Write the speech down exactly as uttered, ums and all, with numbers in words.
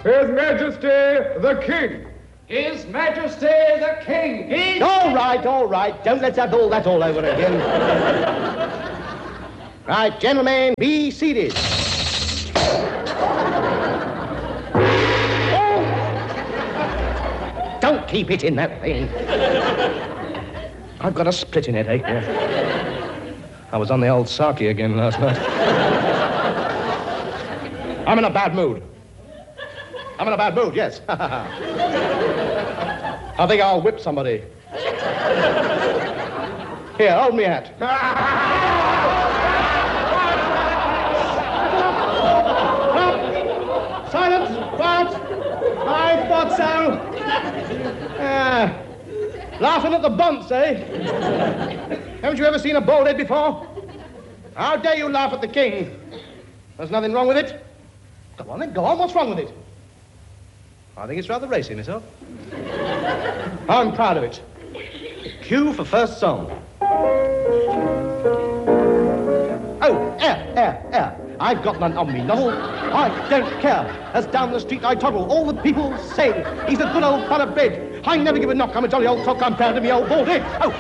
His Majesty the King. His Majesty the King. His... All right, all right. Don't let's have all that all over again. Right, gentlemen, be seated. Oh! Don't keep it in that thing. I've got a splitting headache. Yeah. I was on the old Saki again last night. I'm in a bad mood. I'm in a bad mood, yes. I think I'll whip somebody. Here, hold me hat. Silence! Quiet! I thought so. Ah, laughing at the bunts, eh? Haven't you ever seen a bald head before? How dare you laugh at the king? There's nothing wrong with it. Go on then, go on. What's wrong with it? I think it's rather racy, myself. I'm proud of it. Cue for first song. Oh, air, air, air. I've got none on me, Novel. I don't care. As down the street I toddle, all the people say he's a good old fella bed. I never give a knock. I'm a jolly old cock. I'm proud of me old bald head. Oh,